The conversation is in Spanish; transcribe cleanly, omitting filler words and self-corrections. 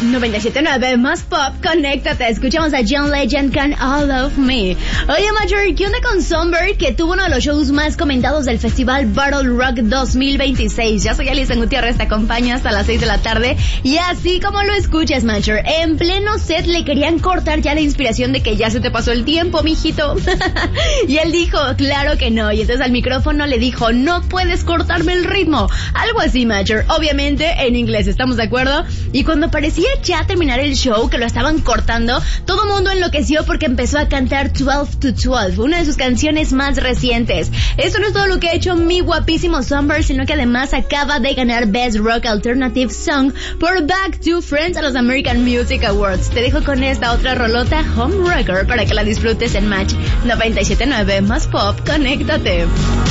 97.9 más pop, conéctate. Escuchamos a John Legend con All of Me. Oye, Major, ¿qué onda con Sunbird, que tuvo uno de los shows más comentados del festival Battle Rock 2026? Ya soy Alison Gutiérrez, te acompaño hasta las 6 de la tarde. Y así como lo escuchas, Major, en pleno set le querían cortar ya la inspiración de que ya se te pasó el tiempo, mijito. Y él dijo, claro que no. Y entonces al micrófono le dijo, no puedes cortarme el ritmo. Algo así, Major. Obviamente en inglés, ¿estamos de acuerdo? Y cuando parecía ya terminar el show, que lo estaban cortando, todo mundo enloqueció porque empezó a cantar 12 to 12, una de sus canciones más recientes. Esto no es todo lo que ha hecho mi guapísimo Sunbird, sino que además acaba de ganar Best Rock Alternative Song por Back to Friends a los American Music Awards. Te dejo con esta otra rolota, Home Record, para que la disfrutes en Match 97.9 más pop. Conéctate.